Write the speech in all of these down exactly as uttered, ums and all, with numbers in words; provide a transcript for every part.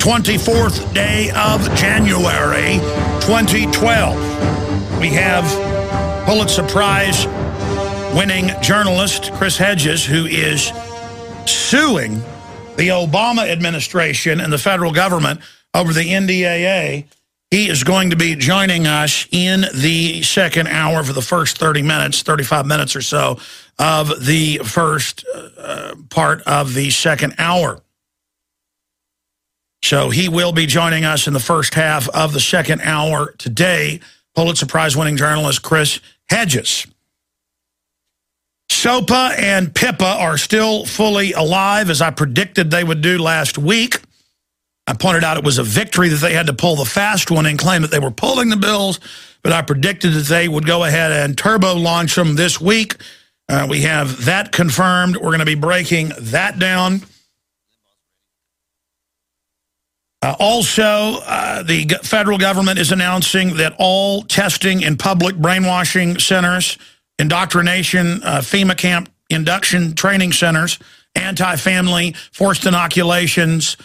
twenty-fourth day of January, twenty twelve. We have Pulitzer Prize winning journalist Chris Hedges, who is suing the Obama administration and the federal government over the N D A A. He is going to be joining us in the second hour for the first thirty minutes, thirty-five minutes or so of the first uh, part of the second hour. So he will be joining us in the first half of the second hour today, Pulitzer Prize winning journalist Chris Hedges. SOPA and PIPA are still fully alive, as I predicted they would do last week. I pointed out it was a victory that they had to pull the fast one and claim that they were pulling the bills, but I predicted that they would go ahead and turbo launch them this week. Uh, we have that confirmed. We're going to be breaking that down. Uh, also, uh, the federal government is announcing that all testing in public brainwashing centers, indoctrination, uh, FEMA camp induction training centers, anti-family, forced inoculations,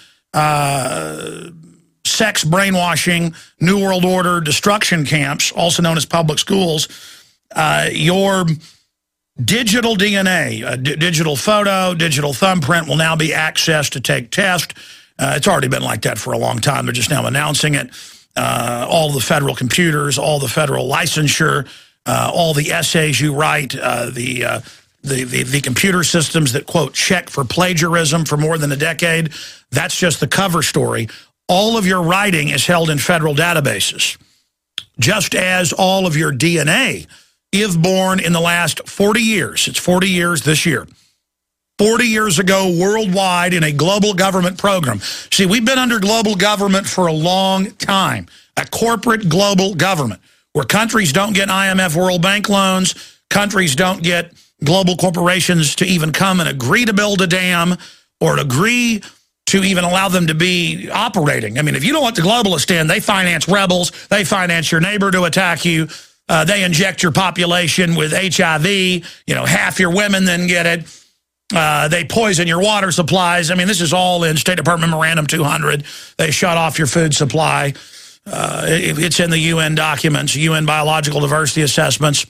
uh, sex brainwashing, New World Order destruction camps, also known as public schools, uh, your digital D N A, a digital photo, digital thumbprint will now be accessed to take tests. Uh, it's already been like that for a long time. They're just now announcing it. Uh, all the federal computers, all the federal licensure, uh, all the essays you write, uh, the, uh, the, the, the computer systems that, quote, check for plagiarism for more than a decade. That's just the cover story. All of your writing is held in federal databases, just as all of your D N A, if born in the last forty years. It's forty years this year. forty years ago, worldwide, in a global government program. See, we've been under global government for a long time, a corporate global government, where countries don't get I M F World Bank loans, countries don't get global corporations to even come and agree to build a dam or to agree to even allow them to be operating. I mean, if you don't let the globalists in, they finance rebels, they finance your neighbor to attack you, uh, they inject your population with H I V, you know, half your women then get it. Uh, they poison your water supplies. I mean, this is all in State Department Memorandum two hundred. They shut off your food supply. Uh, it, it's in the U N documents, U N Biological Diversity Assessments.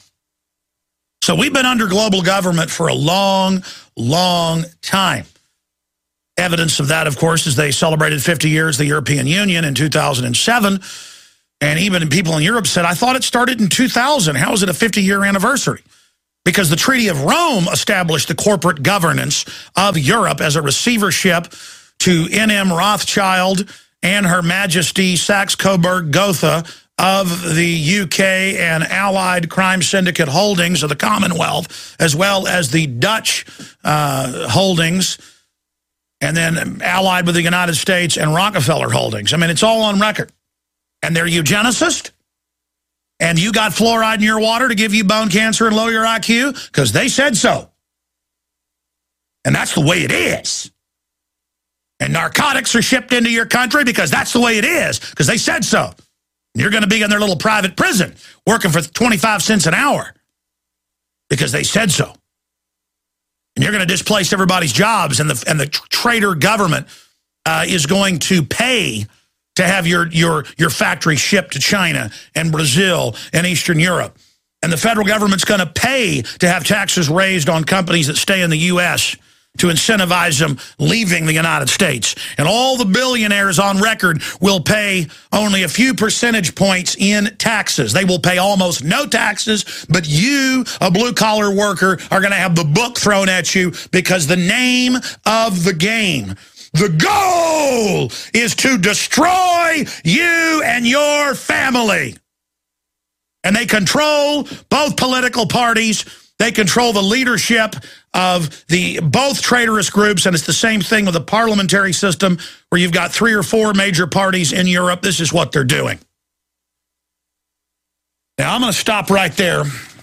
So we've been under global government for a long, long time. Evidence of that, of course, is they celebrated fifty years of the European Union in two thousand seven. And even people in Europe said, I thought it started in two thousand. How is it a fifty-year anniversary? Because the Treaty of Rome established the corporate governance of Europe as a receivership to N M Rothschild and Her Majesty Saxe-Coburg-Gotha of the U K and allied crime syndicate holdings of the Commonwealth, as well as the Dutch uh, holdings, and then allied with the United States and Rockefeller holdings. I mean, it's all on record. And they're eugenicists? And you got fluoride in your water to give you bone cancer and lower your I Q? Because they said so. And that's the way it is. And narcotics are shipped into your country because that's the way it is, because they said so. And you're going to be in their little private prison working for twenty-five cents an hour because they said so. And you're going to displace everybody's jobs, and the, and the traitor government uh, is going to pay to have your, your, your factory shipped to China and Brazil and Eastern Europe. And the federal government's going to pay to have taxes raised on companies that stay in the U S to incentivize them leaving the United States. And all the billionaires on record will pay only a few percentage points in taxes. They will pay almost no taxes, but you, a blue-collar worker, are going to have the book thrown at you because the name of the game, the goal, is to destroy you and your family. And they control both political parties. They control the leadership of the both traitorous groups, and it's the same thing with the parliamentary system where you've got three or four major parties in Europe. This is what they're doing. Now, I'm going to stop right there,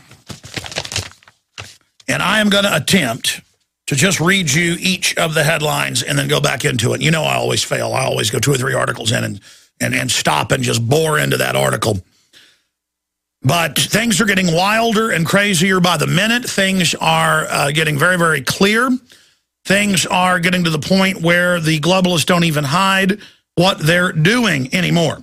and I am going to attempt to just read you each of the headlines and then go back into it. You know I always fail. I always go two or three articles in and, and, and stop and just bore into that article. But things are getting wilder and crazier by the minute. Things are uh, getting very, very clear. Things are getting to the point where the globalists don't even hide what they're doing anymore.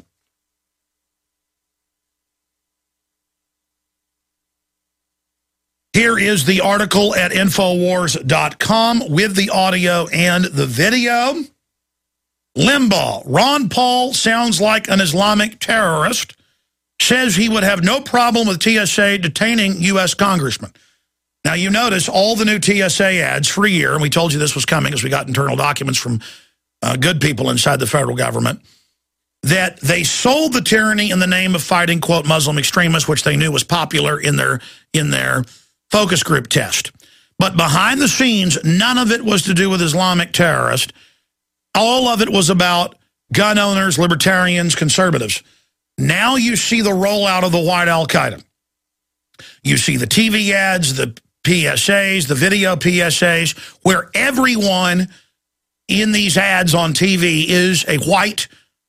Here is the article at Infowars dot com with the audio and the video. Limbaugh, Ron Paul sounds like an Islamic terrorist, says he would have no problem with T S A detaining U S congressmen. Now, you notice all the new T S A ads for a year, and we told you this was coming as we got internal documents from uh, good people inside the federal government, that they sold the tyranny in the name of fighting, quote, Muslim extremists, which they knew was popular in their in their focus group test. But behind the scenes, none of it was to do with Islamic terrorists. All of it was about gun owners, libertarians, conservatives. Now you see the rollout of the white Al-Qaeda. You see the T V ads, the P S As, the video P S As, where everyone in these ads on T V is a white,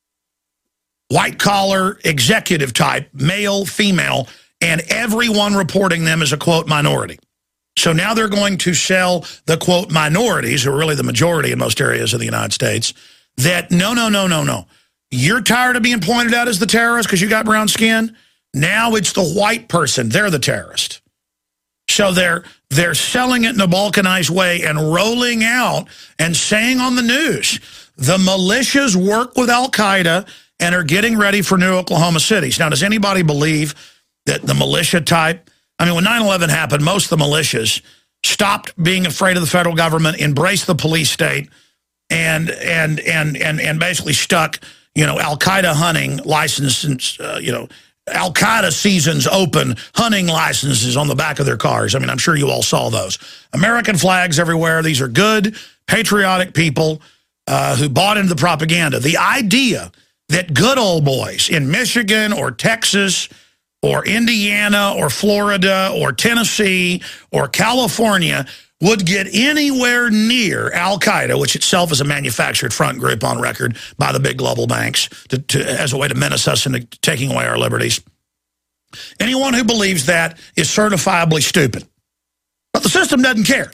white-collar executive type, male, female, and everyone reporting them as a, quote, minority. So now they're going to sell the, quote, minorities, who are really the majority in most areas of the United States, that no, no, no, no, no. You're tired of being pointed out as the terrorist because you got brown skin? Now it's the white person. They're the terrorist. So they're, they're selling it in a balkanized way and rolling out and saying on the news, the militias work with Al-Qaeda and are getting ready for new Oklahoma cities. Now, does anybody believe that the militia type, I mean, when nine eleven happened, most of the militias stopped being afraid of the federal government, embraced the police state, and and and and and basically stuck, you know, Al-Qaeda hunting licenses, uh, you know, Al-Qaeda seasons open hunting licenses on the back of their cars. I mean, I'm sure you all saw those. American flags everywhere. These are good, patriotic people uh, who bought into the propaganda. The idea that good old boys in Michigan or Texas or Indiana or Florida or Tennessee or California would get anywhere near Al-Qaeda, which itself is a manufactured front group on record by the big global banks to, to, as a way to menace us into taking away our liberties. Anyone who believes that is certifiably stupid. But the system doesn't care.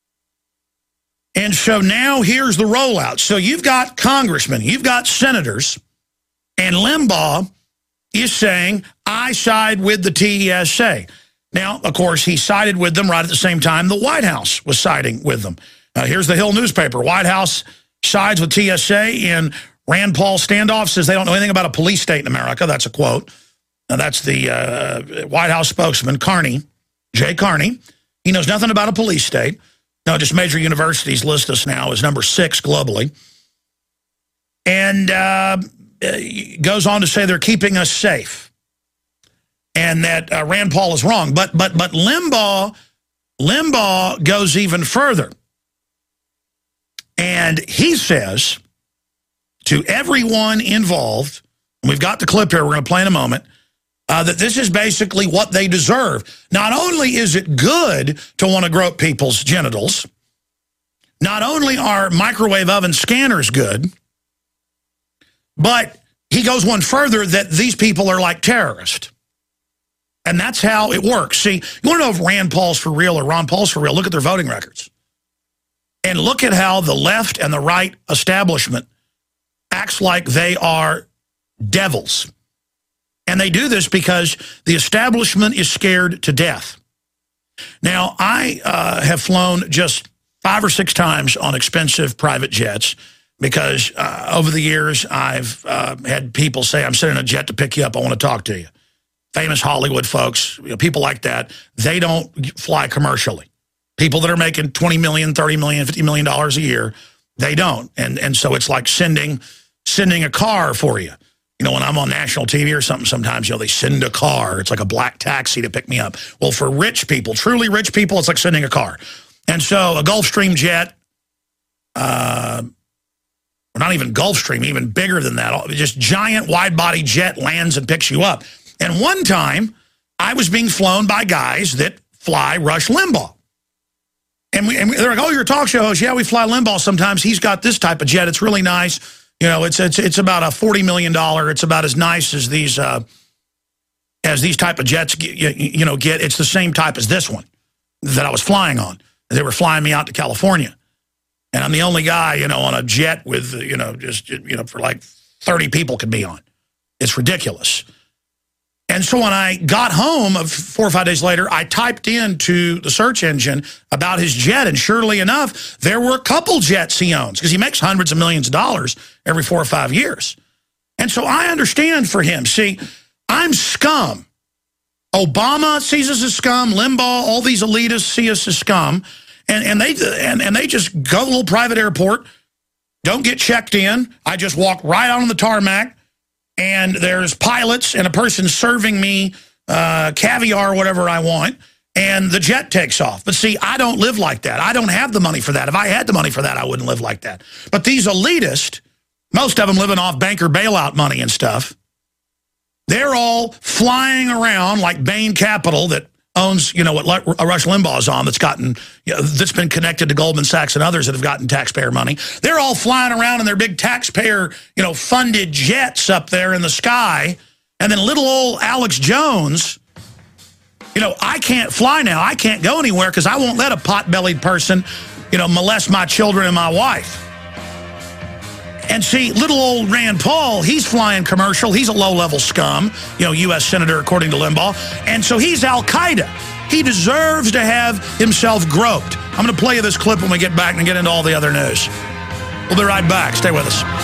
And so now here's the rollout. So you've got congressmen, you've got senators, and Limbaugh is saying, I side with the T S A. Now, of course, he sided with them right at the same time the White House was siding with them. Uh, here's the Hill newspaper. White House sides with T S A in Rand Paul standoff, says they don't know anything about a police state in America. That's a quote. Now, that's the uh, White House spokesman, Carney, Jay Carney. He knows nothing about a police state. No, just major universities list us now as number six globally. And uh, goes on to say they're keeping us safe. And that uh, Rand Paul is wrong. But but but Limbaugh, Limbaugh goes even further. And he says to everyone involved, and we've got the clip here we're going to play in a moment, uh, that this is basically what they deserve. Not only is it good to want to grope people's genitals, not only are microwave oven scanners good, but he goes one further that these people are like terrorists. And that's how it works. See, you want to know if Rand Paul's for real or Ron Paul's for real? Look at their voting records. And look at how the left and the right establishment acts like they are devils. And they do this because the establishment is scared to death. Now, I uh, have flown just five or six times on expensive private jets because uh, over the years I've uh, had people say, I'm sending a jet to pick you up, I want to talk to you. Famous Hollywood folks, you know, people like that, they don't fly commercially. People that are making twenty million dollars, thirty million dollars, fifty million dollars a year, they don't. And and so it's like sending sending a car for you. You know, when I'm on national T V or something, sometimes, you know, they send a car. It's like a black taxi to pick me up. Well, for rich people, truly rich people, it's like sending a car. And so a Gulfstream jet, uh, or not even Gulfstream, even bigger than that, just giant wide-body jet lands and picks you up. And one time, I was being flown by guys that fly Rush Limbaugh. And, we, and they're like, oh, you're a talk show host. Yeah, we fly Limbaugh sometimes. He's got this type of jet. It's really nice. You know, it's it's it's about a forty million dollars. It's about as nice as these uh, as these type of jets, you, you know, get. It's the same type as this one that I was flying on. They were flying me out to California. And I'm the only guy, you know, on a jet with, you know, just, you know, for like thirty people could be on. It's ridiculous. And so when I got home of four or five days later, I typed into the search engine about his jet, and surely enough, there were a couple jets he owns, because he makes hundreds of millions of dollars every four or five years. And so I understand for him. See, I'm scum. Obama sees us as scum. Limbaugh, all these elitists see us as scum. And, and, they, and, and they just go to a little private airport, don't get checked in. I just walk right out on the tarmac, and there's pilots and a person serving me uh, caviar or whatever I want, and the jet takes off. But see, I don't live like that. I don't have the money for that. If I had the money for that, I wouldn't live like that. But these elitists, most of them living off banker bailout money and stuff, they're all flying around like Bain Capital that owns, you know, what Rush Limbaugh is on, that's gotten, you know, that's been connected to Goldman Sachs and others that have gotten taxpayer money. They're all flying around in their big taxpayer, you know, funded jets up there in the sky. And then little old Alex Jones, you know, I can't fly now. I can't go anywhere because I won't let a pot-bellied person, you know, molest my children and my wife. And see, little old Rand Paul, he's flying commercial. He's a low-level scum, you know, U S senator, according to Limbaugh. And so he's Al-Qaeda. He deserves to have himself groped. I'm going to play you this clip when we get back and get into all the other news. We'll be right back. Stay with us.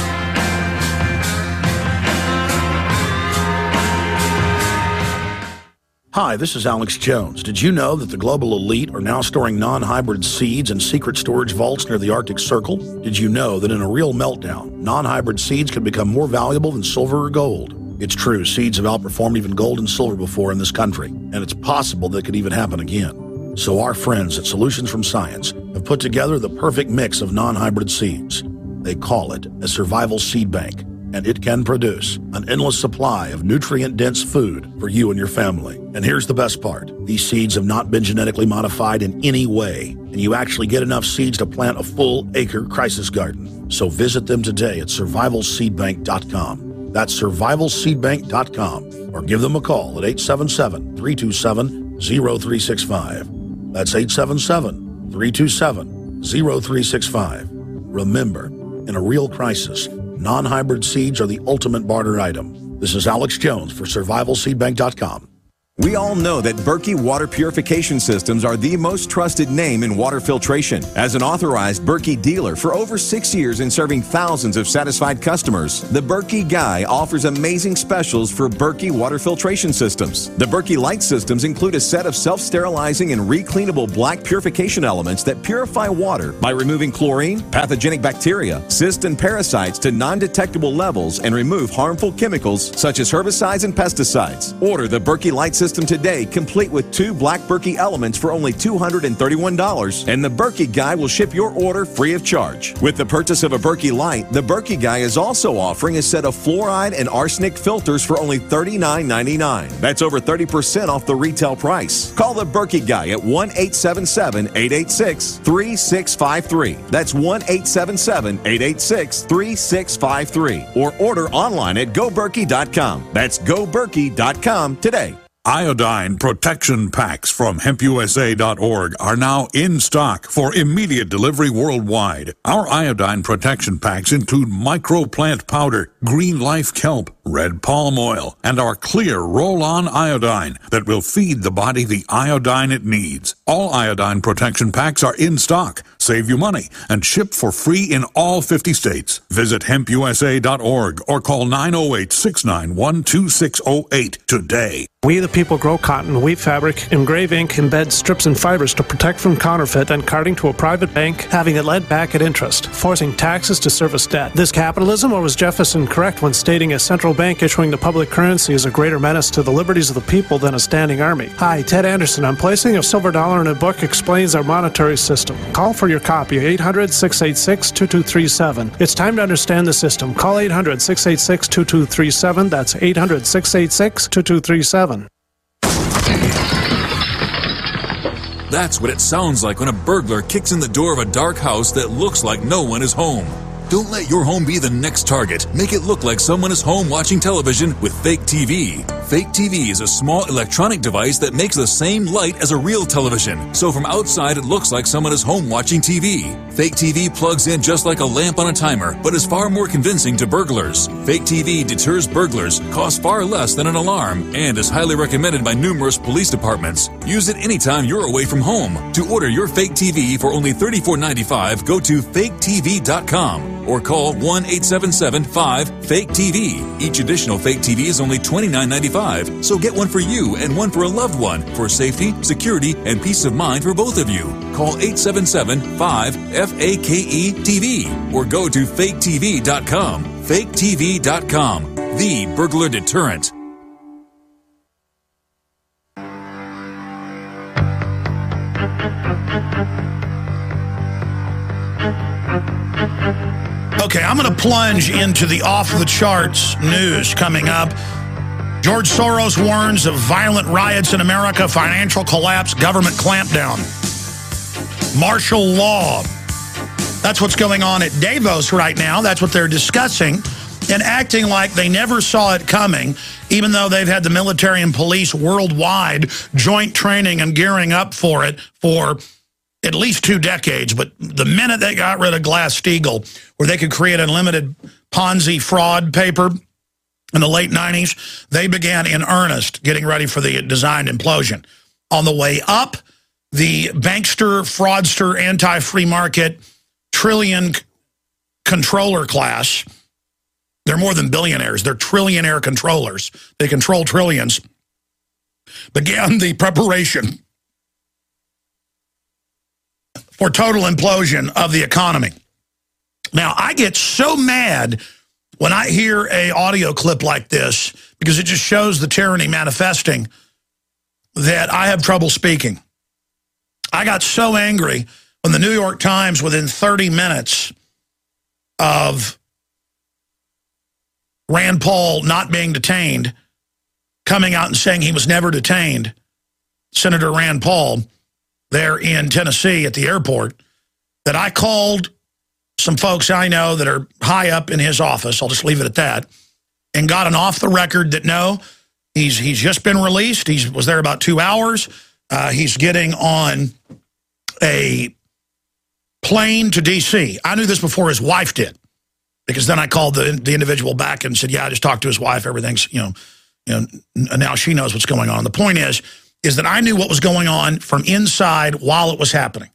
Hi, this is Alex Jones. Did you know that the global elite are now storing non-hybrid seeds in secret storage vaults near the Arctic Circle? Did you know that in a real meltdown, non-hybrid seeds can become more valuable than silver or gold? It's true, seeds have outperformed even gold and silver before in this country, and it's possible that could even happen again. So our friends at Solutions from Science have put together the perfect mix of non-hybrid seeds. They call it a survival seed bank, and it can produce an endless supply of nutrient-dense food for you and your family. And here's the best part. These seeds have not been genetically modified in any way, and you actually get enough seeds to plant a full acre crisis garden. So visit them today at survival seed bank dot com. That's survival seed bank dot com, or give them a call at eight seven seven, three two seven, zero three six five. That's eight seven seven, three two seven, zero three six five. Remember, in a real crisis, non-hybrid seeds are the ultimate barter item. This is Alex Jones for survival seed bank dot com. We all know that Berkey Water Purification Systems are the most trusted name in water filtration. As an authorized Berkey dealer for over six years and serving thousands of satisfied customers, the Berkey Guy offers amazing specials for Berkey Water Filtration Systems. The Berkey Light Systems include a set of self-sterilizing and recleanable black purification elements that purify water by removing chlorine, pathogenic bacteria, cysts, and parasites to non-detectable levels and remove harmful chemicals such as herbicides and pesticides. Order the Berkey Light Systems today, complete with two black Berkey elements for only two hundred thirty-one dollars, and the Berkey Guy will ship your order free of charge. With the purchase of a Berkey Light, the Berkey Guy is also offering a set of fluoride and arsenic filters for only thirty-nine ninety-nine. That's over thirty percent off the retail price. Call the Berkey Guy at one eight seven seven, eight eight six, three six five three. That's one eight seven seven, eight eight six, three six five three. Or order online at go berkey dot com. That's go berkey dot com today. Iodine protection packs from hemp U S A dot org are now in stock for immediate delivery worldwide. Our iodine protection packs include microplant powder, green life kelp, red palm oil, and our clear roll-on iodine that will feed the body the iodine it needs. All iodine protection packs are in stock, save you money, and ship for free in all fifty states. Visit hemp U S A dot org or call nine oh eight, six nine one, two six oh eight today. We the people grow cotton, weave fabric, engrave ink, embed strips and fibers to protect from counterfeit and carting to a private bank, having it lent back at interest, forcing taxes to service debt. This capitalism, or was Jefferson correct when stating a central bank issuing the public currency is a greater menace to the liberties of the people than a standing army? Hi, Ted Anderson. I'm placing a silver dollar in a book explains our monetary system. Call for your copy, eight hundred, six eight six, two two three seven. It's time to understand the system. Call eight hundred, six eight six, two two three seven. That's eight hundred, six eight six, two two three seven. That's what it sounds like when a burglar kicks in the door of a dark house that looks like no one is home. Don't let your home be the next target. Make it look like someone is home watching television with Fake T V. Fake T V is a small electronic device that makes the same light as a real television. So from outside, it looks like someone is home watching T V. Fake T V plugs in just like a lamp on a timer, but is far more convincing to burglars. Fake T V deters burglars, costs far less than an alarm, and is highly recommended by numerous police departments. Use it anytime you're away from home. To order your Fake T V for only thirty-four ninety-five, go to fake T V dot com or call one eight seven seven five fake T V. Each additional Fake T V is only twenty-nine ninety-five, so get one for you and one for a loved one for safety, security, and peace of mind for both of you. Call eight seven seven five F A K E T V or go to fake T V dot com. fake T V dot com, the burglar deterrent. Okay, I'm going to plunge into the off-the-charts news coming up. George Soros warns of violent riots in America, financial collapse, government clampdown. Martial law. That's what's going on at Davos right now. That's what they're discussing and acting like they never saw it coming, even though they've had the military and police worldwide joint training and gearing up for it for at least two decades. But the minute they got rid of Glass-Steagall, where they could create unlimited Ponzi fraud paper in the late nineties, they began in earnest getting ready for the designed implosion. On the way up, the bankster, fraudster, anti-free market, trillion controller class, they're more than billionaires, they're trillionaire controllers, they control trillions, began the preparation for total implosion of the economy. Now, I get so mad when I hear a audio clip like this, because it just shows the tyranny manifesting, that I have trouble speaking. I got so angry when the New York Times, within thirty minutes of Rand Paul not being detained, coming out and saying he was never detained, Senator Rand Paul, there in Tennessee at the airport, that I called some folks I know that are high up in his office, I'll just leave it at that, and got an off the record that no, he's he's just been released. He was there about two hours. Uh, he's getting on a plane to D C I knew this before his wife did, because then I called the the individual back and said, yeah, I just talked to his wife. Everything's, you know, you know, now she knows what's going on. The point is, is that I knew what was going on from inside while it was happening.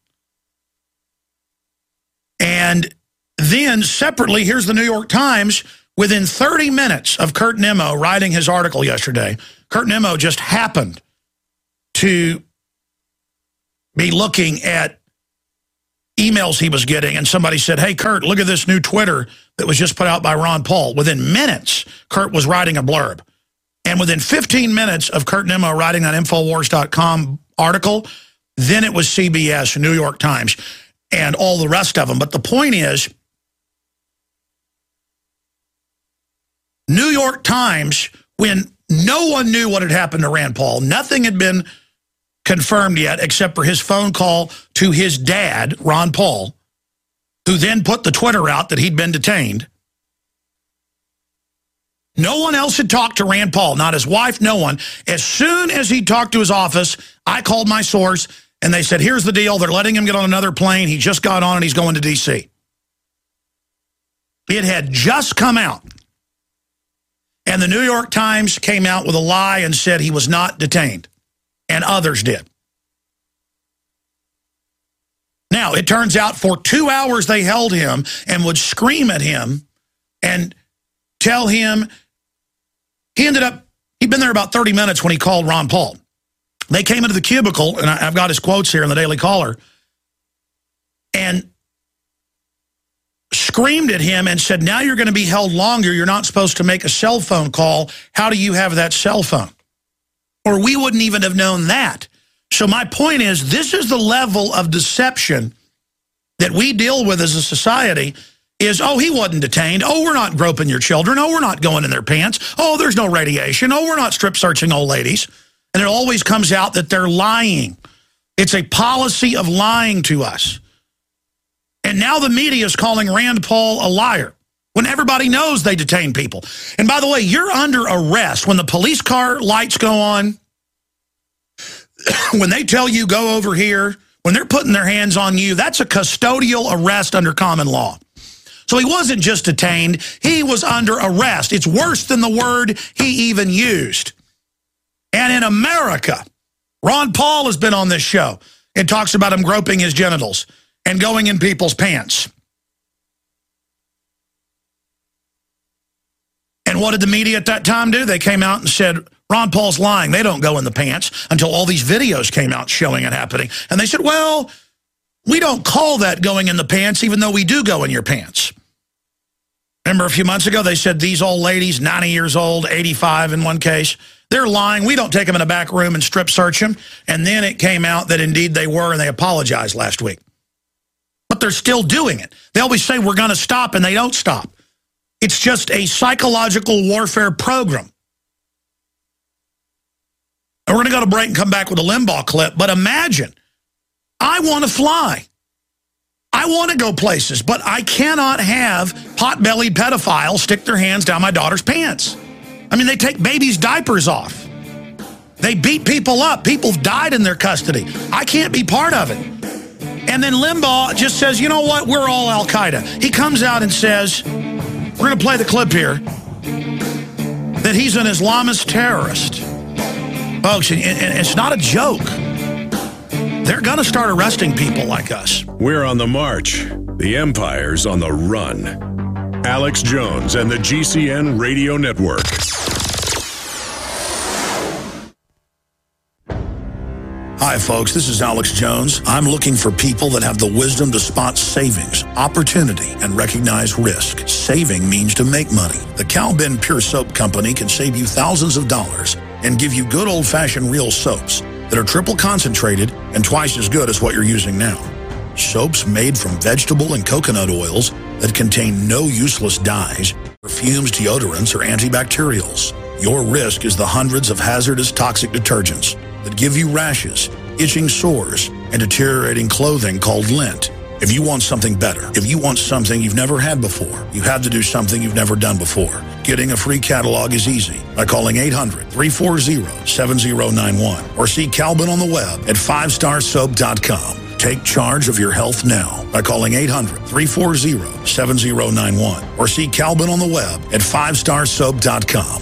And then separately, here's the New York Times, within thirty minutes of Kurt Nimmo writing his article yesterday, Kurt Nimmo just happened to be looking at emails he was getting, and somebody said, hey, Kurt, look at this new Twitter that was just put out by Ron Paul. Within minutes, Kurt was writing a blurb. And within fifteen minutes of Kurt Nimmo writing that Infowars dot com article, then it was C B S, New York Times, and all the rest of them. But the point is, New York Times, when no one knew what had happened to Rand Paul, nothing had been confirmed yet except for his phone call to his dad, Ron Paul, who then put the Twitter out that he'd been detained. No one else had talked to Rand Paul, not his wife, no one. As soon as he talked to his office, I called my source, and they said, here's the deal. They're letting him get on another plane. He just got on, and he's going to D C It had just come out. And the New York Times came out with a lie and said he was not detained, and others did. Now, it turns out for two hours they held him and would scream at him and tell him. He ended up, he'd been there about thirty minutes when he called Ron Paul. They came into the cubicle, and I've got his quotes here in the Daily Caller, and screamed at him and said, now you're going to be held longer. You're not supposed to make a cell phone call. How do you have that cell phone? Or we wouldn't even have known that. So my point is, this is the level of deception that we deal with as a society. Is, oh, he wasn't detained. Oh, we're not groping your children. Oh, we're not going in their pants. Oh, there's no radiation. Oh, we're not strip searching old ladies. And it always comes out that they're lying. It's a policy of lying to us. And now the media is calling Rand Paul a liar when everybody knows they detain people. And by the way, you're under arrest when the police car lights go on, when they tell you go over here, when they're putting their hands on you. That's a custodial arrest under common law. So he wasn't just detained, he was under arrest. It's worse than the word he even used. And in America, Ron Paul has been on this show and talks about him groping his genitals and going in people's pants. And what did the media at that time do? They came out and said, Ron Paul's lying. They don't go in the pants, until all these videos came out showing it happening. And they said, well, we don't call that going in the pants, even though we do go in your pants. Remember a few months ago, they said these old ladies, ninety years old, eighty-five in one case, they're lying. We don't take them in a back room and strip search them. And then it came out that indeed they were, and they apologized last week. But they're still doing it. They always say we're going to stop, and they don't stop. It's just a psychological warfare program. And we're going to go to break and come back with a Limbaugh clip. But imagine, I want to fly. I want to go places, but I cannot have pot-bellied pedophiles stick their hands down my daughter's pants. I mean, they take babies' diapers off. They beat people up. People have died in their custody. I can't be part of it. And then Limbaugh just says, you know what? We're all Al-Qaeda. He comes out and says, we're going to play the clip here, that he's an Islamist terrorist. Folks, and it's not a joke. They're going to start arresting people like us. We're on the march. The empire's on the run. Alex Jones and the G C N Radio Network. Hi, folks. This is Alex Jones. I'm looking for people that have the wisdom to spot savings, opportunity, and recognize risk. Saving means to make money. The Cal Ben Pure Soap Company can save you thousands of dollars and give you good old-fashioned real soaps that are triple concentrated and twice as good as what you're using now. Soaps made from vegetable and coconut oils that contain no useless dyes, perfumes, deodorants, or antibacterials. Your risk is the hundreds of hazardous toxic detergents that give you rashes, itching sores, and deteriorating clothing called lint. If you want something better, if you want something you've never had before, you have to do something you've never done before. Getting a free catalog is easy by calling eight hundred, three four zero, seven zero nine one or see Calvin on the web at five star soap dot com. Take charge of your health now by calling eight hundred, three four zero, seven zero nine one or see Calvin on the web at five star soap dot com.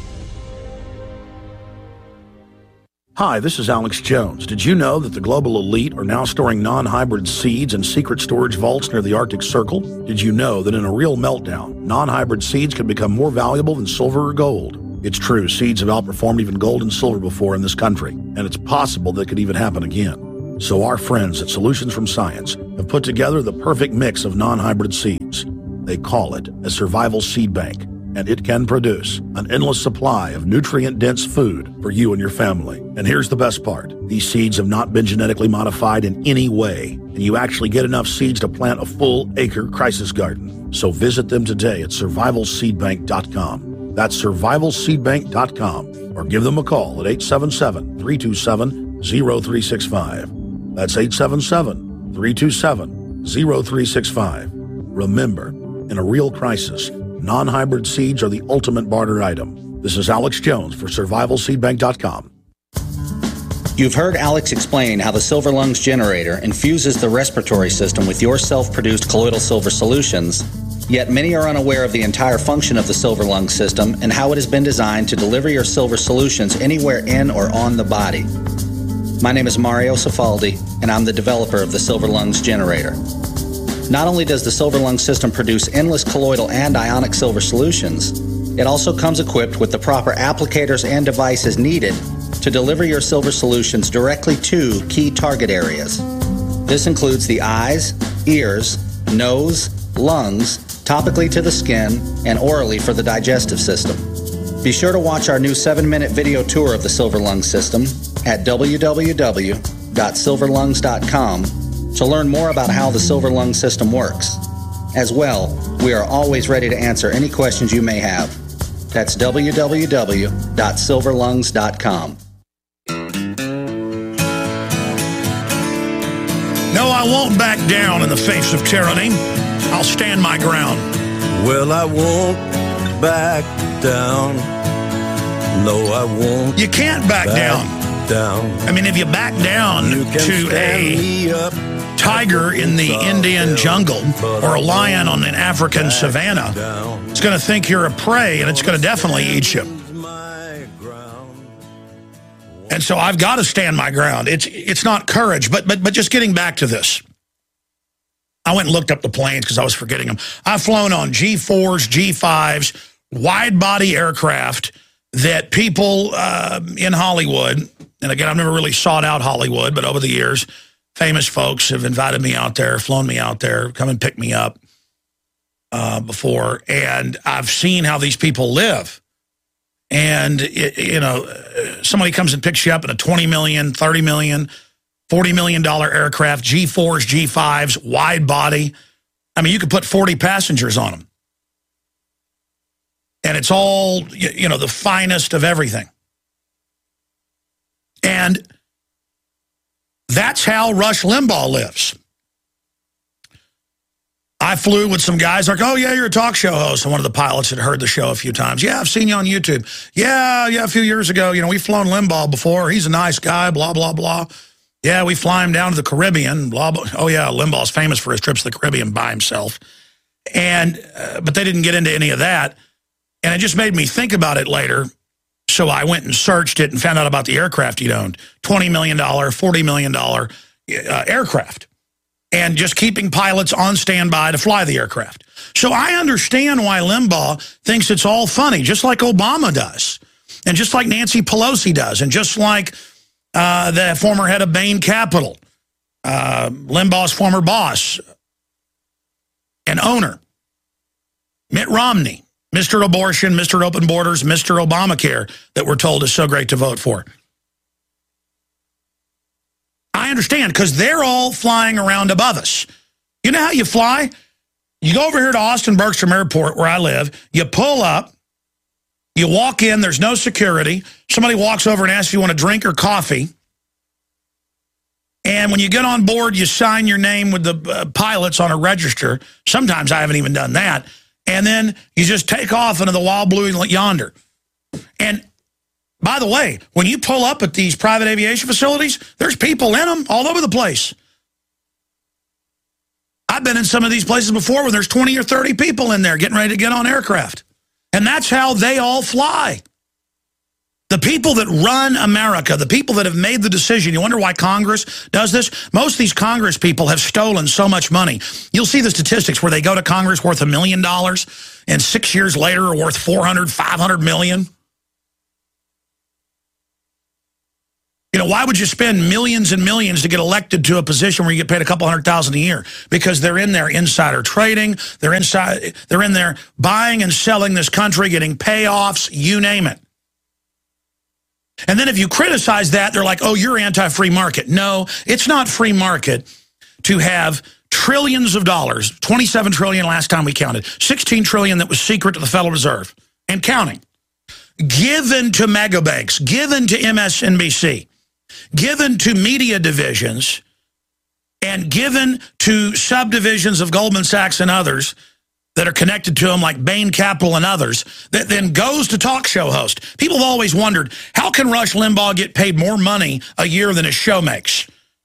Hi, this is Alex Jones. Did you know that the global elite are now storing non-hybrid seeds in secret storage vaults near the Arctic Circle? Did you know that in a real meltdown, non-hybrid seeds can become more valuable than silver or gold? It's true, seeds have outperformed even gold and silver before in this country, and it's possible that could even happen again. So our friends at Solutions from Science have put together the perfect mix of non-hybrid seeds. They call it a survival seed bank, and it can produce an endless supply of nutrient-dense food for you and your family. And here's the best part. These seeds have not been genetically modified in any way, and you actually get enough seeds to plant a full acre crisis garden. So visit them today at survival seed bank dot com. That's survival seed bank dot com, or give them a call at eight seven seven, three two seven, zero three six five. That's eight seven seven, three two seven, zero three six five. Remember, in a real crisis, non-hybrid seeds are the ultimate barter item. This is Alex Jones for survival seed bank dot com. You've heard Alex explain how the Silver Lungs generator infuses the respiratory system with your self-produced colloidal silver solutions, yet many are unaware of the entire function of the Silver Lungs system and how it has been designed to deliver your silver solutions anywhere in or on the body. My name is Mario Cifaldi, and I'm the developer of the Silver Lungs generator. Not only does the Silver Lungs system produce endless colloidal and ionic silver solutions, it also comes equipped with the proper applicators and devices needed to deliver your silver solutions directly to key target areas. This includes the eyes, ears, nose, lungs, topically to the skin, and orally for the digestive system. Be sure to watch our new seven minute video tour of the Silver Lungs system at w w w dot silver lungs dot com to learn more about how the Silver Lungs system works. As well, we are always ready to answer any questions you may have. That's w w w dot silver lungs dot com. No, I won't back down in the face of tyranny. I'll stand my ground. Well, I won't back down. No, I won't. You can't back, back down. down. I mean, if you back down you to a tiger in the Indian jungle or a lion on an African savanna, it's going to think you're a prey, and it's going to definitely eat you. And so I've got to stand my ground. It's it's not courage, but but but just getting back to this. I went and looked up the planes because I was forgetting them. I've flown on G fours, G fives, wide-body aircraft that people uh, in Hollywood, and again, I've never really sought out Hollywood, but over the years, famous folks have invited me out there, flown me out there, come and pick me up uh, before, and I've seen how these people live. And, it, you know, somebody comes and picks you up in a twenty million dollars, thirty million dollars, forty million dollars aircraft, G fours, G fives, wide body. I mean, you could put forty passengers on them. And it's all, you know, the finest of everything. And that's how Rush Limbaugh lives. I flew with some guys like, oh, yeah, you're a talk show host. And one of the pilots had heard the show a few times. Yeah, I've seen you on YouTube. Yeah, yeah, a few years ago, you know, we've flown Limbaugh before. He's a nice guy, blah, blah, blah. Yeah, we fly him down to the Caribbean, blah, blah. Oh, yeah, Limbaugh's famous for his trips to the Caribbean by himself. And, uh, but they didn't get into any of that. And it just made me think about it later. So I went and searched it and found out about the aircraft he'd owned. twenty million dollars, forty million dollars uh, aircraft. And just keeping pilots on standby to fly the aircraft. So I understand why Limbaugh thinks it's all funny, just like Obama does. And just like Nancy Pelosi does. And just like uh, the former head of Bain Capital, uh, Limbaugh's former boss and owner, Mitt Romney, Mister Abortion, Mister Open Borders, Mister Obamacare, that we're told is so great to vote for. I understand, because they're all flying around above us. You know how you fly? You go over here to Austin Bergstrom Airport, where I live. You pull up. You walk in. There's no security. Somebody walks over and asks if you want a drink or coffee. And when you get on board, you sign your name with the uh, pilots on a register. Sometimes I haven't even done that. And then you just take off into the wild blue yonder. And by the way, when you pull up at these private aviation facilities, there's people in them all over the place. I've been in some of these places before where there's twenty or thirty people in there getting ready to get on aircraft. And that's how they all fly. The people that run America, the people that have made the decision, you wonder why Congress does this? Most of these Congress people have stolen so much money. You'll see the statistics where they go to Congress worth a million dollars and six years later are worth four hundred, five hundred million. You know, why would you spend millions and millions to get elected to a position where you get paid a couple hundred thousand a year? Because they're in there insider trading, they're inside, they're in there buying and selling this country, getting payoffs, you name it. And then if you criticize that, they're like, oh, you're anti-free market. No, it's not free market to have trillions of dollars, twenty-seven trillion last time we counted, sixteen trillion that was secret to the Federal Reserve and counting, given to mega banks, given to M S N B C, given to media divisions, and given to subdivisions of Goldman Sachs and others that are connected to them, like Bain Capital and others, that then goes to talk show host. People have always wondered, how can Rush Limbaugh get paid more money a year than his show makes?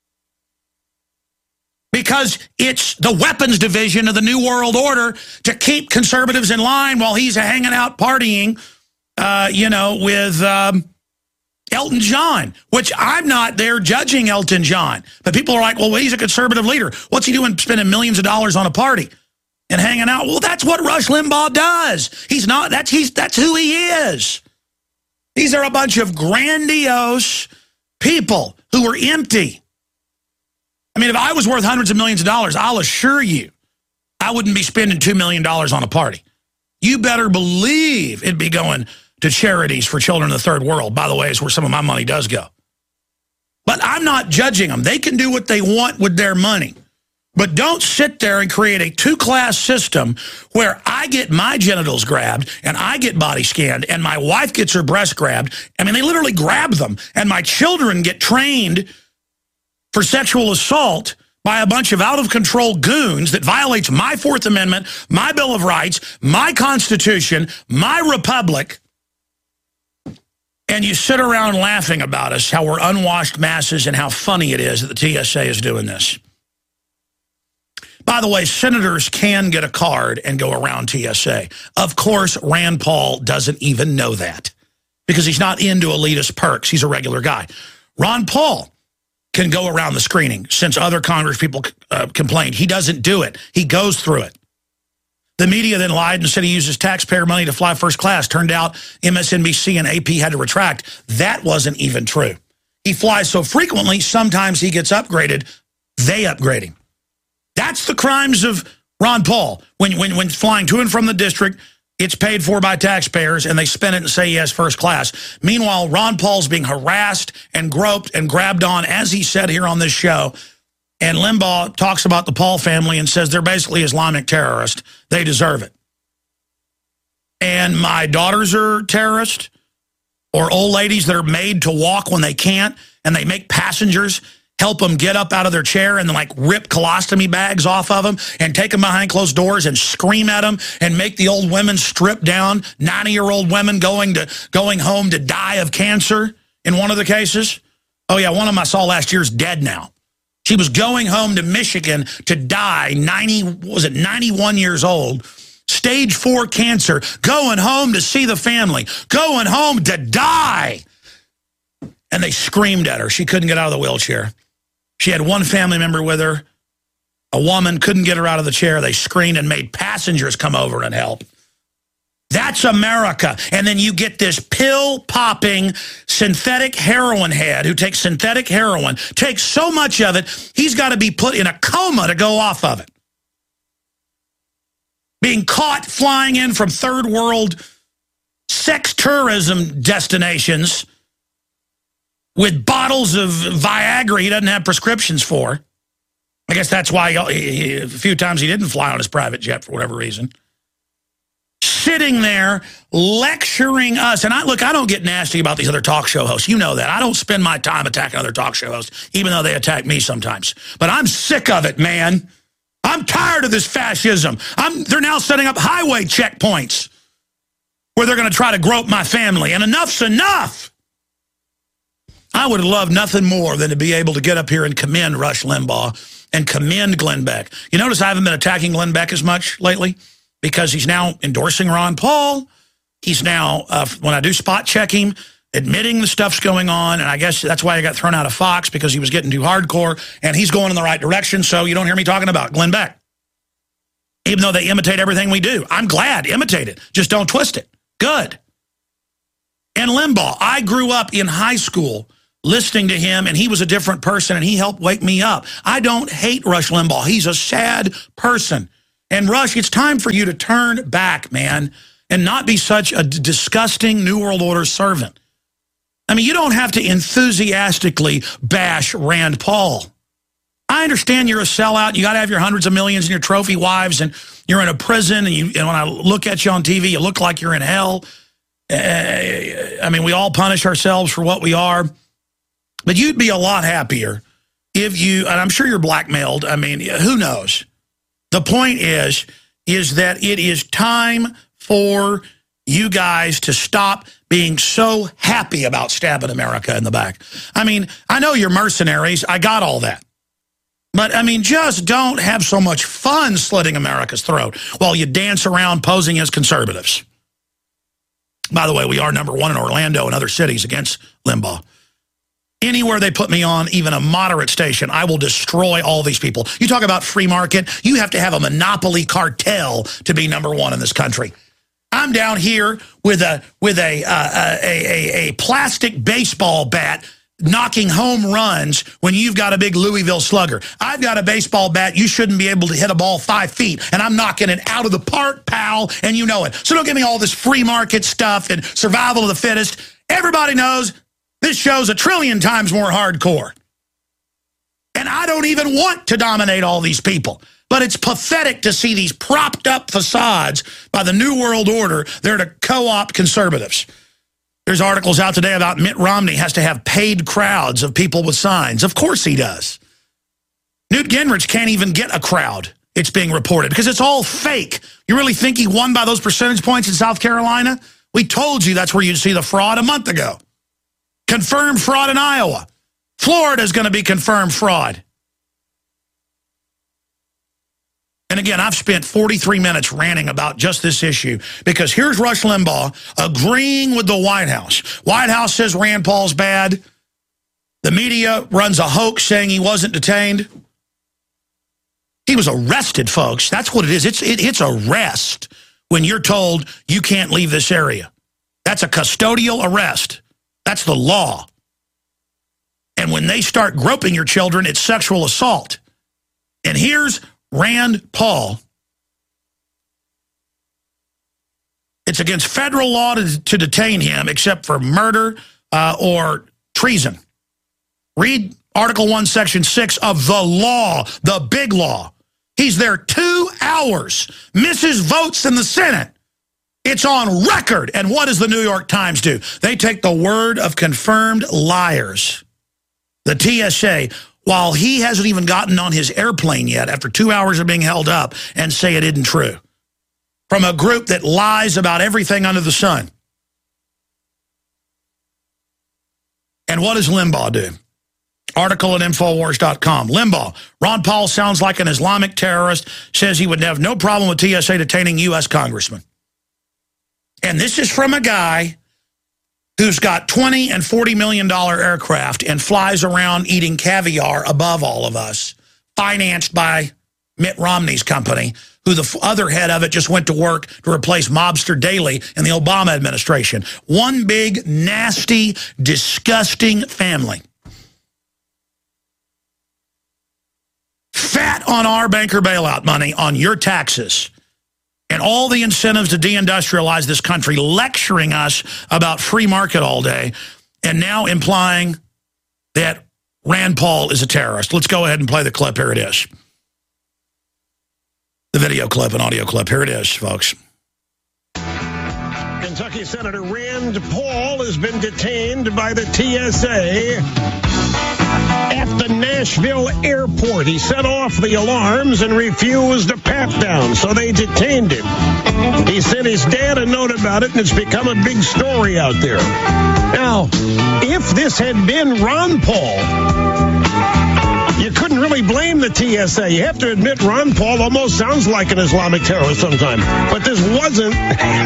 Because it's the weapons division of the New World Order to keep conservatives in line while he's hanging out partying, uh, you know, with Um, Elton John, which I'm not there judging Elton John. But people are like, well, he's a conservative leader. What's he doing spending millions of dollars on a party and hanging out? Well, that's what Rush Limbaugh does. He's not, that's, he's, that's who he is. These are a bunch of grandiose people who are empty. I mean, if I was worth hundreds of millions of dollars, I'll assure you, I wouldn't be spending two million dollars on a party. You better believe it'd be going to charities for children in the third world. By the way, is where some of my money does go. But I'm not judging them. They can do what they want with their money. But don't sit there and create a two-class system where I get my genitals grabbed and I get body scanned and my wife gets her breast grabbed. I mean, they literally grab them. And my children get trained for sexual assault by a bunch of out-of-control goons that violates my Fourth Amendment, my Bill of Rights, my Constitution, my republic, and you sit around laughing about us, how we're unwashed masses and how funny it is that the T S A is doing this. By the way, senators can get a card and go around T S A. Of course, Rand Paul doesn't even know that because he's not into elitist perks. He's a regular guy. Ron Paul can go around the screening since other Congress people uh, complained. He doesn't do it. He goes through it. The media then lied and said he uses taxpayer money to fly first class. Turned out M S N B C and A P had to retract. That wasn't even true. He flies so frequently, sometimes he gets upgraded. They upgrade him. That's the crimes of Ron Paul. When, when, when flying to and from the district, it's paid for by taxpayers, and they spend it and say he has first class. Meanwhile, Ron Paul's being harassed and groped and grabbed on, as he said here on this show. And Limbaugh talks about the Paul family and says they're basically Islamic terrorists. They deserve it. And my daughters are terrorists or old ladies that are made to walk when they can't, and they make passengers help them get up out of their chair and then like rip colostomy bags off of them and take them behind closed doors and scream at them and make the old women strip down, ninety-year-old women going to going home to die of cancer in one of the cases. Oh, yeah, one of them I saw last year is dead now. She was going home to Michigan to die, ninety, was it ninety-one years old, stage four cancer, going home to see the family, going home to die. And they screamed at her. She couldn't get out of the wheelchair. She had one family member with her. A woman couldn't get her out of the chair. They screamed and made passengers come over and help. That's America. And then you get this pill-popping synthetic heroin head who takes synthetic heroin, takes so much of it, he's got to be put in a coma to go off of it. Being caught flying in from third world sex tourism destinations with bottles of Viagra he doesn't have prescriptions for. I guess that's why he, he, a few times he didn't fly on his private jet for whatever reason. Sitting there lecturing us. And I look, I don't get nasty about these other talk show hosts. You know that. I don't spend my time attacking other talk show hosts, even though they attack me sometimes. But I'm sick of it, man. I'm tired of this fascism. I'm, they're now setting up highway checkpoints where they're going to try to grope my family. And enough's enough. I would love nothing more than to be able to get up here and commend Rush Limbaugh and commend Glenn Beck. You notice I haven't been attacking Glenn Beck as much lately? Because he's now endorsing Ron Paul. He's now, uh, when I do spot check him, admitting the stuff's going on. And I guess that's why I got thrown out of Fox, because he was getting too hardcore. And he's going in the right direction, so you don't hear me talking about Glenn Beck. Even though they imitate everything we do. I'm glad, imitate it. Just don't twist it. Good. And Limbaugh, I grew up in high school listening to him, and he was a different person, and he helped wake me up. I don't hate Rush Limbaugh. He's a sad person. And Rush, it's time for you to turn back, man, and not be such a disgusting New World Order servant. I mean, you don't have to enthusiastically bash Rand Paul. I understand you're a sellout. You got to have your hundreds of millions and your trophy wives, and you're in a prison, and, you, and when I look at you on T V, you look like you're in hell. Uh, I mean, we all punish ourselves for what we are. But you'd be a lot happier if you, and I'm sure you're blackmailed. I mean, who knows? The point is, is that it is time for you guys to stop being so happy about stabbing America in the back. I mean, I know you're mercenaries. I got all that. But, I mean, just don't have so much fun slitting America's throat while you dance around posing as conservatives. By the way, we are number one in Orlando and other cities against Limbaugh. Anywhere they put me on, even a moderate station, I will destroy all these people. You talk about free market, you have to have a monopoly cartel to be number one in this country. I'm down here with a with a, uh, a, a, a plastic baseball bat knocking home runs when you've got a big Louisville Slugger. I've got a baseball bat, you shouldn't be able to hit a ball five feet, and I'm knocking it out of the park, pal, and you know it. So don't give me all this free market stuff and survival of the fittest. Everybody knows this show's a trillion times more hardcore. And I don't even want to dominate all these people. But it's pathetic to see these propped up facades by the New World Order there to co-opt conservatives. There's articles out today about Mitt Romney has to have paid crowds of people with signs. Of course he does. Newt Gingrich can't even get a crowd, it's being reported, because it's all fake. You really think he won by those percentage points in South Carolina? We told you that's where you'd see the fraud a month ago. Confirmed fraud in Iowa. Florida's going to be confirmed fraud. And again, I've spent forty-three minutes ranting about just this issue because here's Rush Limbaugh agreeing with the White House. White House says Rand Paul's bad. The media runs a hoax saying he wasn't detained. He was arrested, folks. That's what it is. It's, it, it's arrest when you're told you can't leave this area. That's a custodial arrest. That's the law. And when they start groping your children, it's sexual assault. And here's Rand Paul. It's against federal law to, to detain him except for murder uh, or treason. Read Article one, Section six of the law, the big law. He's there two hours, misses votes in the Senate. It's on record. And what does the New York Times do? They take the word of confirmed liars. The T S A, while he hasn't even gotten on his airplane yet after two hours of being held up, and say it isn't true. From a group that lies about everything under the sun. And what does Limbaugh do? Article at Infowars dot com. Limbaugh, Ron Paul sounds like an Islamic terrorist, says he would have no problem with T S A detaining U S congressmen. And this is from a guy who's got twenty and forty million dollar aircraft and flies around eating caviar above all of us, financed by Mitt Romney's company, who the other head of it just went to work to replace Mobster Daley in the Obama administration. One big, nasty, disgusting family. Fat on our banker bailout money, on your taxes. And all the incentives to deindustrialize this country, lecturing us about free market all day, and now implying that Rand Paul is a terrorist. Let's go ahead and play the clip. Here it is. The video clip and audio clip. Here it is, folks. Kentucky Senator Rand Paul has been detained by the T S A at the Nashville airport. He set off the alarms and refused a pat down, so they detained him. He sent his dad a note about it, and it's become a big story out there. Now, if this had been Ron Paul, you couldn't really blame the T S A. You have to admit Ron Paul almost sounds like an Islamic terrorist sometimes. But this wasn't.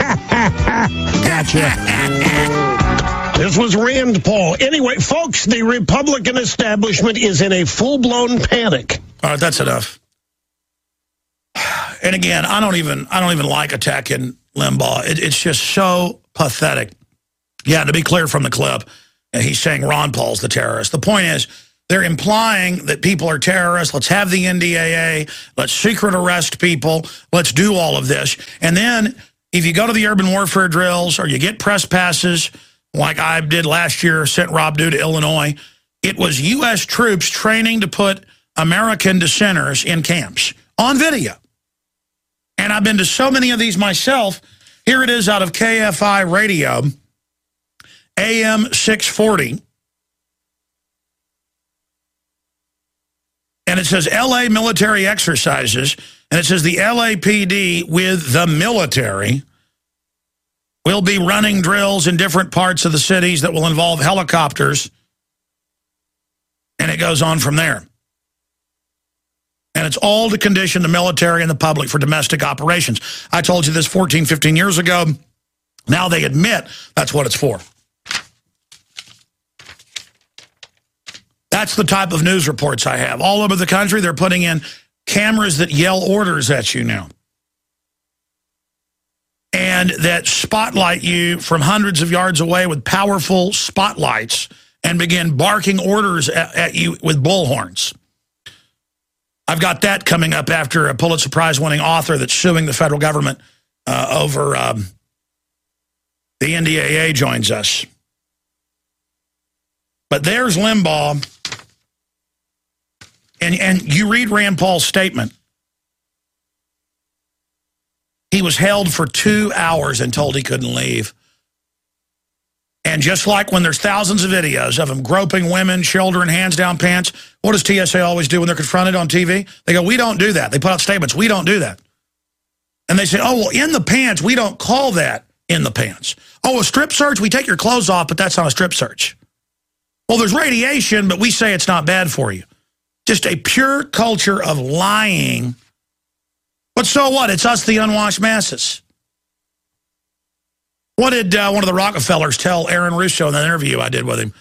Gotcha. This was Rand Paul. Anyway, folks, the Republican establishment is in a full-blown panic. All right, that's enough. And again, I don't even I don't even like attacking Limbaugh. It, it's just so pathetic. Yeah, to be clear from the clip, he's saying Ron Paul's the terrorist. The point is, they're implying that people are terrorists. Let's have the N D A A. Let's secret arrest people. Let's do all of this. And then if you go to the urban warfare drills or you get press passes, like I did last year, sent Rob Dew to Illinois, it was U S troops training to put American dissenters in camps on video. And I've been to so many of these myself. Here it is out of K F I radio, A M six forty. And it says L A military exercises, and it says the L A P D with the military will be running drills in different parts of the cities that will involve helicopters, and it goes on from there. And it's all to condition the military and the public for domestic operations. I told you this fourteen, fifteen years ago. Now they admit that's what it's for. That's the type of news reports I have. All over the country, they're putting in cameras that yell orders at you now. And that spotlight you from hundreds of yards away with powerful spotlights and begin barking orders at, at you with bullhorns. I've got that coming up after a Pulitzer Prize-winning author that's suing the federal government uh, over um, the N D A A joins us. But there's Limbaugh. And, and you read Rand Paul's statement. He was held for two hours and told he couldn't leave. And just like when there's thousands of videos of them groping women, children, hands down pants, what does T S A always do when they're confronted on T V? They go, we don't do that. They put out statements, we don't do that. And they say, oh, well, in the pants, we don't call that in the pants. Oh, a strip search, we take your clothes off, but that's not a strip search. Well, there's radiation, but we say it's not bad for you. Just a pure culture of lying. But so what? It's us, the unwashed masses. What did uh, one of the Rockefellers tell Aaron Russo in that interview I did with him?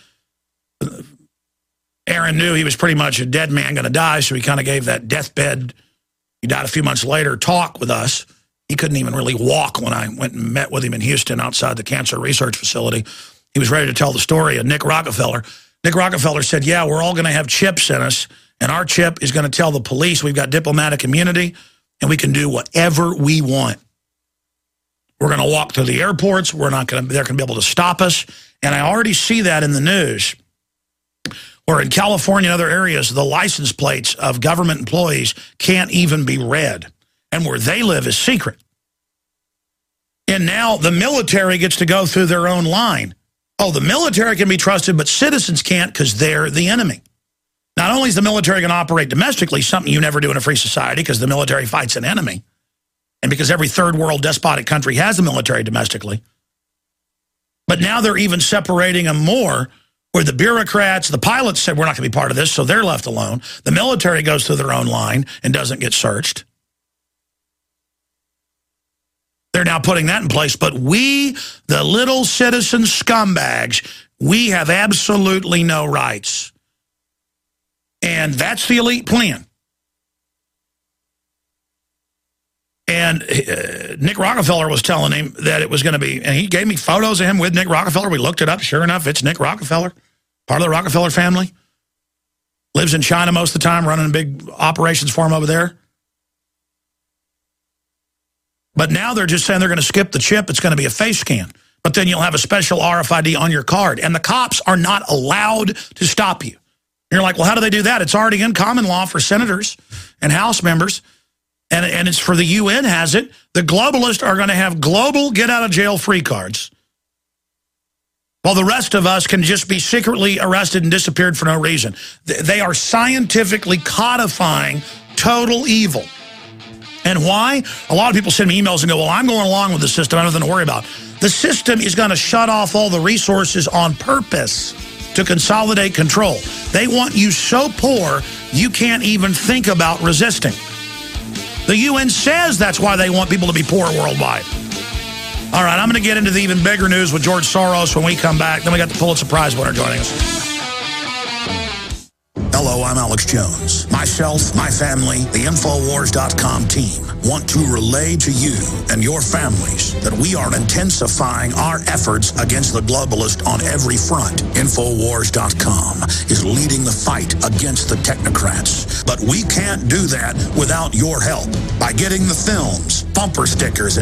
Aaron knew he was pretty much a dead man going to die, so he kind of gave that deathbed, he died a few months later, talk with us. He couldn't even really walk when I went and met with him in Houston outside the cancer research facility. He was ready to tell the story of Nick Rockefeller. Nick Rockefeller said, yeah, we're all going to have chips in us, and our chip is going to tell the police we've got diplomatic immunity, and we can do whatever we want. We're going to walk through the airports. We're not going to, they're going to be able to stop us. And I already see that in the news, where in California and other areas, the license plates of government employees can't even be read. And where they live is secret. And now the military gets to go through their own line. Oh, the military can be trusted, but citizens can't because they're the enemy. Not only is the military going to operate domestically, something you never do in a free society because the military fights an enemy, and because every third world despotic country has a military domestically, but now they're even separating them more, where the bureaucrats, the pilots said we're not going to be part of this, so they're left alone. The military goes through their own line and doesn't get searched. They're now putting that in place. But we, the little citizen scumbags, we have absolutely no rights. And that's the elite plan. And uh, Nick Rockefeller was telling him that it was going to be, and he gave me photos of him with Nick Rockefeller. We looked it up. Sure enough, it's Nick Rockefeller, part of the Rockefeller family. Lives in China most of the time, running big operations for him over there. But now they're just saying they're going to skip the chip. It's going to be a face scan. But then you'll have a special R F I D on your card. And the cops are not allowed to stop you. You're like, well, how do they do that? It's already in common law for senators and House members. And, and it's for the U N has it. The globalists are going to have global get-out-of-jail-free cards, while the rest of us can just be secretly arrested and disappeared for no reason. They are scientifically codifying total evil. And why? A lot of people send me emails and go, well, I'm going along with the system. I have nothing to worry about. The system is going to shut off all the resources on purpose to consolidate control. They want you so poor, you can't even think about resisting. The U N says that's why they want people to be poor worldwide. All right, I'm going to get into the even bigger news with George Soros when we come back. Then we got the Pulitzer Prize winner joining us. Hello, I'm Alex Jones. Myself, my family, the Infowars dot com team want to relay to you and your families that we are intensifying our efforts against the globalist on every front. Infowars dot com is leading the fight against the technocrats. But we can't do that without your help. By getting the films, bumper stickers,